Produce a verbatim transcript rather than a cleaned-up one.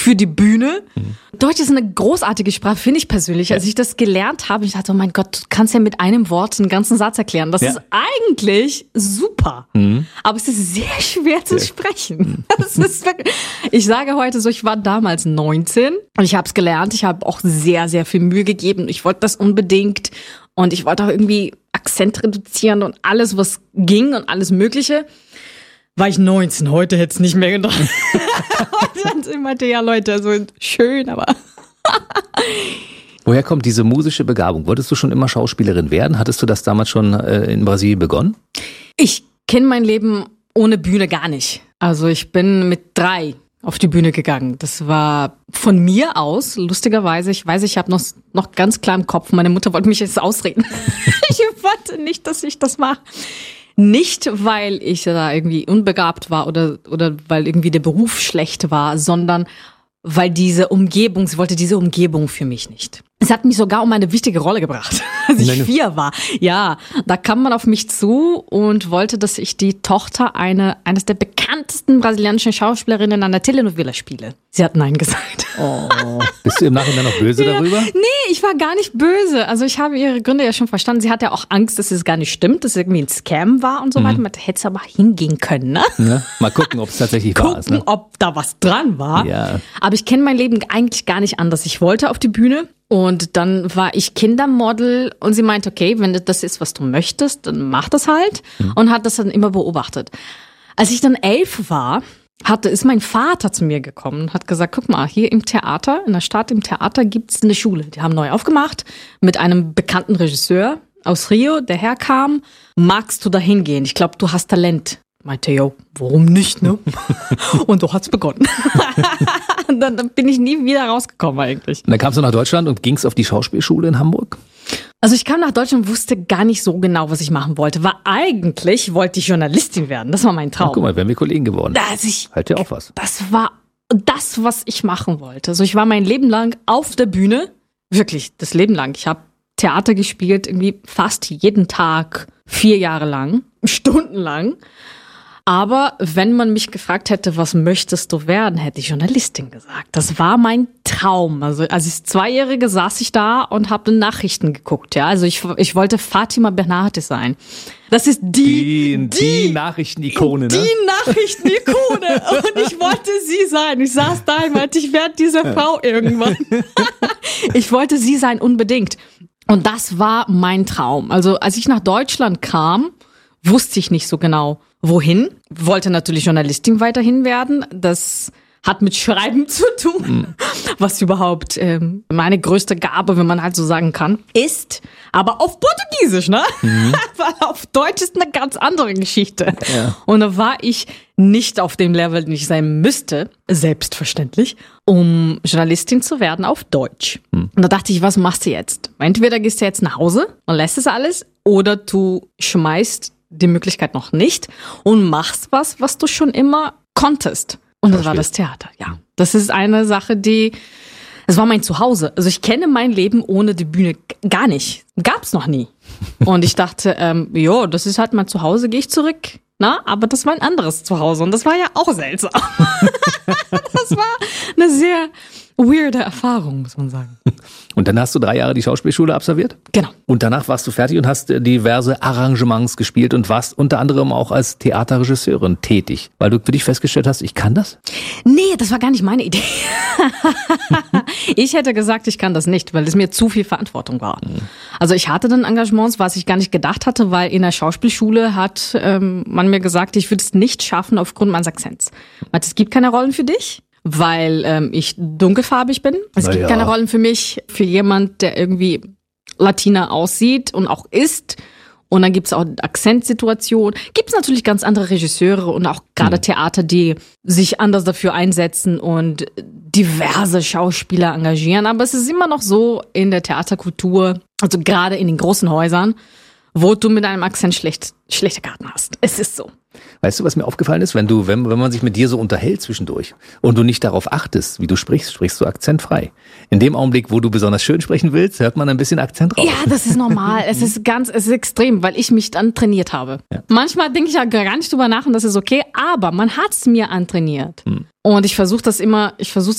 für die Bühne. Mhm. Deutsch ist eine großartige Sprache, finde ich persönlich. Als ich das gelernt habe, ich dachte, oh mein Gott, du kannst ja mit einem Wort einen ganzen Satz erklären. Das ja. ist eigentlich super. Mhm. Aber es ist sehr schwer zu ja. sprechen. Das ist wirklich, ich sage heute so, ich war damals neunzehn und ich habe es gelernt. Ich habe auch sehr, sehr viel Mühe gegeben. Ich wollte das unbedingt und ich wollte auch irgendwie Akzent reduzieren und alles, was ging und alles Mögliche. War ich neunzehn, heute hätte es nicht mehr gedacht. Und dann meinte, ja Leute, so schön, aber... Woher kommt diese musische Begabung? Wolltest du schon immer Schauspielerin werden? Hattest du das damals schon äh, in Brasilien begonnen? Ich kenne mein Leben ohne Bühne gar nicht. Also ich bin mit drei auf die Bühne gegangen. Das war von mir aus, lustigerweise, ich weiß, ich habe noch, noch ganz klar im Kopf, meine Mutter wollte mich jetzt ausreden. Ich wollte nicht, dass ich das mache. Nicht, weil ich da irgendwie unbegabt war oder, oder weil irgendwie der Beruf schlecht war, sondern weil diese Umgebung, sie wollte diese Umgebung für mich nicht. Es hat mich sogar um eine wichtige Rolle gebracht, als ich Nein. vier war. Ja, da kam man auf mich zu und wollte, dass ich die Tochter eine, eines der bekanntesten brasilianischen Schauspielerinnen an der Telenovela spiele. Sie hat Nein gesagt. Oh, bist du im Nachhinein noch böse ja. darüber? Nee, ich war gar nicht böse. Also ich habe ihre Gründe ja schon verstanden. Sie hat ja auch Angst, dass es gar nicht stimmt, dass es irgendwie ein Scam war und so weiter. Mhm. Man hätte es aber hingehen können, ne? Ja, mal gucken, ob es tatsächlich gucken, wahr ist. Ne? Ob da was dran war. Ja. Aber ich kenne mein Leben eigentlich gar nicht anders. Ich wollte auf die Bühne. Und dann war ich Kindermodel und sie meinte, okay, wenn das ist, was du möchtest, dann mach das halt. Mhm. Und hat das dann immer beobachtet. Als ich dann elf war, hatte, ist mein Vater zu mir gekommen und hat gesagt, guck mal, hier im Theater, in der Stadt im Theater gibt's eine Schule. Die haben neu aufgemacht mit einem bekannten Regisseur aus Rio, der herkam. Magst du da hingehen? Ich glaube, du hast Talent. Meinte, jo, warum nicht, ne? Und so hat's begonnen. dann, dann bin ich nie wieder rausgekommen eigentlich. Und dann kamst du nach Deutschland und gingst auf die Schauspielschule in Hamburg? Also ich kam nach Deutschland und wusste gar nicht so genau, was ich machen wollte. War eigentlich, wollte ich Journalistin werden. Das war mein Traum. Ach, guck mal, wären wir Kollegen geworden. Das ich, halt ja auch was. Das war das, was ich machen wollte. Also ich war mein Leben lang auf der Bühne. Wirklich, das Leben lang. Ich habe Theater gespielt, irgendwie fast jeden Tag, vier Jahre lang, stundenlang. Aber wenn man mich gefragt hätte, was möchtest du werden, hätte ich Journalistin gesagt. Das war mein Traum. Also als ich Zweijährige saß ich da und habe Nachrichten geguckt. Ja, also ich, ich wollte Fatima Bernardes sein. Das ist die die, die, die Nachrichtenikone, die ne? Die Nachrichtenikone. Und ich wollte sie sein. Ich saß da und meinte, ich werde diese Frau irgendwann. Ich wollte sie sein unbedingt. Und das war mein Traum. Also als ich nach Deutschland kam, wusste ich nicht so genau, wohin. Wollte natürlich Journalistin weiterhin werden. Das hat mit Schreiben zu tun, mhm. was überhaupt ähm, meine größte Gabe, wenn man halt so sagen kann, ist. Aber auf Portugiesisch, ne? Mhm. Weil auf Deutsch ist eine ganz andere Geschichte. Ja. Und da war ich nicht auf dem Level, den ich sein müsste, selbstverständlich, um Journalistin zu werden auf Deutsch. Mhm. Und da dachte ich, was machst du jetzt? Entweder gehst du jetzt nach Hause und lässt es alles, oder du schmeißt die Möglichkeit noch nicht und machst was, was du schon immer konntest. Und das war das Theater, ja. Das ist eine Sache, die, es war mein Zuhause. Also ich kenne mein Leben ohne die Bühne gar nicht. Gab's noch nie. Und ich dachte, ähm, jo, das ist halt mein Zuhause, gehe ich zurück. Na, aber das war ein anderes Zuhause und das war ja auch seltsam. Das war eine sehr weirde Erfahrung, muss man sagen. Und dann hast du drei Jahre die Schauspielschule absolviert? Genau. Und danach warst du fertig und hast diverse Arrangements gespielt und warst unter anderem auch als Theaterregisseurin tätig, weil du für dich festgestellt hast, ich kann das? Nee, das war gar nicht meine Idee. Ich hätte gesagt, ich kann das nicht, weil es mir zu viel Verantwortung war. Mhm. Also ich hatte dann Engagements, was ich gar nicht gedacht hatte, weil in der Schauspielschule hat ähm, man mir gesagt, ich würde es nicht schaffen aufgrund meines Akzents. Also, es gibt keine Rollen für dich, weil ähm, ich dunkelfarbig bin. Es Na gibt ja. keine Rollen für mich, für jemand, der irgendwie Latina aussieht und auch ist. Und dann gibt's auch Akzentsituationen. Gibt's natürlich ganz andere Regisseure und auch gerade mhm. Theater, die sich anders dafür einsetzen und diverse Schauspieler engagieren. Aber es ist immer noch so in der Theaterkultur, also gerade in den großen Häusern, wo du mit einem Akzent schlecht, schlechte Karten hast. Es ist so. Weißt du, was mir aufgefallen ist? Wenn du, wenn, wenn man sich mit dir so unterhält zwischendurch und du nicht darauf achtest, wie du sprichst, sprichst du akzentfrei. In dem Augenblick, wo du besonders schön sprechen willst, hört man ein bisschen Akzent raus. Ja, das ist normal. Es ist ganz, es ist extrem, weil ich mich dann trainiert habe. Ja. Manchmal denke ich ja gar nicht drüber nach und das ist okay, aber man hat's mir antrainiert. Hm. Und ich versuche das immer, ich versuche